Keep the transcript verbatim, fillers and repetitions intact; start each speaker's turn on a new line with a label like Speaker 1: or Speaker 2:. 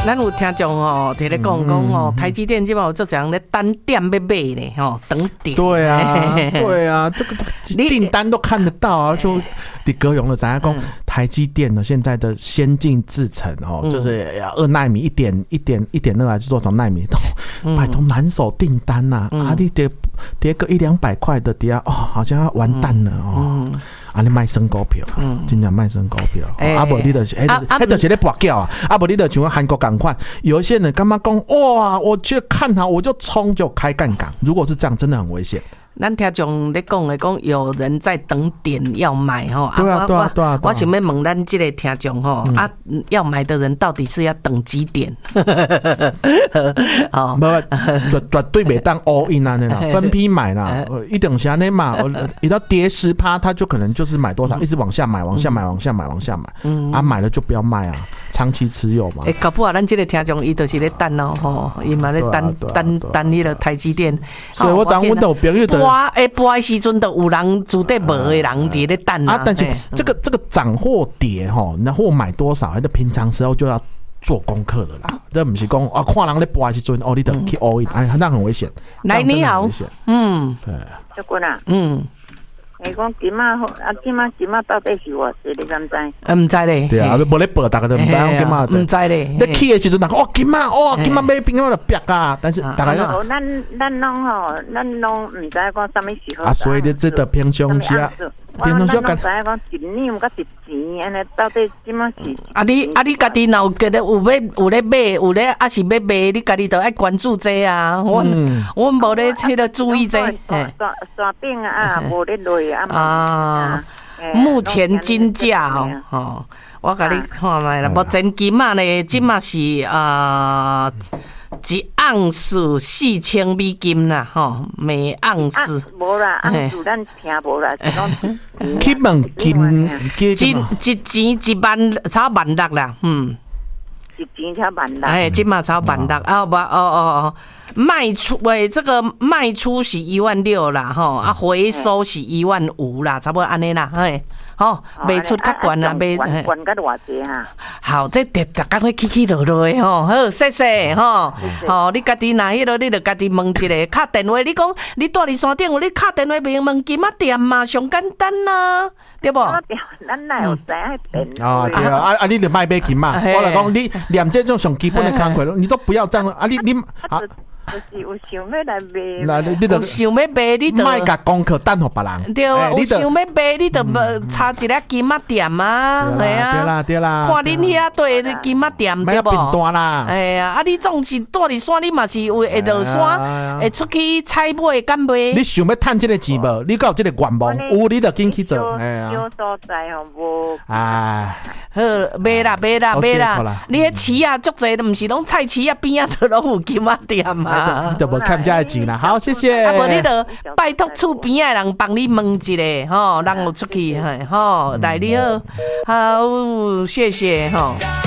Speaker 1: 咱有听众哦，提咧讲讲哦，台积电即摆有做人咧单点要买咧吼，等点。
Speaker 2: 对啊，对啊，这个订单都看得到啊，就你高雄的咱讲台积电呢，现在的先进制程哦，就是二奈米、一点一点一点二还是多少奈米都拜托满手订单呐，啊，你跌跌个一两百块的跌啊，哦，好像要完蛋了哦。啊！你卖升股票，嗯，真正卖升股票，欸、啊，无你就是，迄、那個，迄就是咧博缴啊，啊，无你就像韓國同款，有一些人幹嘛講，哇，我去看好，我就衝就開槓桿，如果是這樣，真的很危險。
Speaker 1: 咱聽眾咧講的講，有人在等點要買吼，
Speaker 2: 對啊對啊對啊，
Speaker 1: 我想要問咱這個聽眾吼，啊，要買的人到底是要等幾點？
Speaker 2: 哦，無絕絕對袂當 all in 啊，那分批買啦，一定是安尼嘛，一到跌十趴，他就可能就是買多少，一直往下買，往下買，往下買，往下買，啊，買了就不要賣啊。長期持有嘛？
Speaker 1: 誒，搞不好咱這個聽眾伊就是咧等咯，吼，伊嘛咧等等等迄個台積電。
Speaker 2: 所以我昨阮都有朋友的，
Speaker 1: 播誒播誒時陣，都有人絕對無誒人佇咧等
Speaker 2: 啊。但是這個這個漲或跌吼，那或買多少，那平常時候就要做功課了啦。這不是講啊，看人咧播誒時陣，哦，你得去 all in，哎，那很危險。
Speaker 1: 來你好，嗯，
Speaker 3: 對，小君啊，
Speaker 1: 嗯。
Speaker 3: 你講金啊，啊金啊金啊，到底是偌濟？你敢知？
Speaker 1: 唔知咧。
Speaker 2: 對啊，無咧報，大家都唔知講金啊。
Speaker 1: 唔知咧。
Speaker 2: 你起嘅時陣，人講哦金啊，哦金啊買冰咁就逼啊，但是大家
Speaker 3: 哦，咱咱攏吼，咱攏唔知講啥物時候。
Speaker 2: 啊，所以你這個平常時啊，
Speaker 3: 平常時啊，知影講一年甲一錢，安尼到底點樣是？
Speaker 1: 啊你啊你家己若有覺得有要有咧買，有咧啊是要買，你家己就愛關注這啊。我我無咧迄個注意這。
Speaker 3: 山山頂啊，無咧落。
Speaker 1: 啊，目前金價哦，哦，我甲你看覓啦，目前金啊呢，金啊是啊一盎司四千美金啦，吼，每盎司。
Speaker 3: 無啦，盎司咱聽無啦，是講
Speaker 2: 起問金
Speaker 1: 金一錢一萬，差萬六啦，嗯。
Speaker 3: 一錢才萬六。
Speaker 1: 哎，金嘛差萬六啊，不，哦哦哦。賣出喂，這個賣出是一萬六啦，吼啊，回收是一萬五啦，差不多安尼啦，嘿，吼，賣出較懸啦，賣，
Speaker 3: 懸懸到偌濟哈？
Speaker 1: 好，這逐逐工咧起起落落的吼，好，謝謝吼，吼，你家己若迄落，你著家己問一下，敲電話，你講你住佇山頂，有你敲電話問問金仔店嘛，上簡單啦，對無？
Speaker 3: 咱哪有知影電？
Speaker 2: 啊，對啊，啊啊，你著賣買金嘛，我來講，你念這種上基本的工課，你都不要這樣啊，你你啊。
Speaker 3: 就是有想要來賣，
Speaker 1: 有想要賣，你就
Speaker 2: 賣甲功課等互別人。
Speaker 1: 對，有想要賣，你就插一個金仔店啊，係啊。
Speaker 2: 對啦，對啦。
Speaker 1: 看恁遐對金仔店對無？
Speaker 2: 賣變單啦。
Speaker 1: 係啊，啊你總是住佇山，你嘛是有會落山，會出去採買敢賣。
Speaker 2: 你想要趁這個錢無？你有這個願望，有你就緊去做。係啊。
Speaker 3: 小所在吼無。
Speaker 2: 唉。
Speaker 1: 好，買啦買啦買啦！你迄市啊足濟，都毋是攏菜市啊邊啊都攏有金仔店啊。
Speaker 2: 你就無看這個錢啦。好，謝謝。
Speaker 1: 啊，無你就拜託厝邊的人幫你問一下，吼，人有出去，吼，來你好，好，謝謝，吼。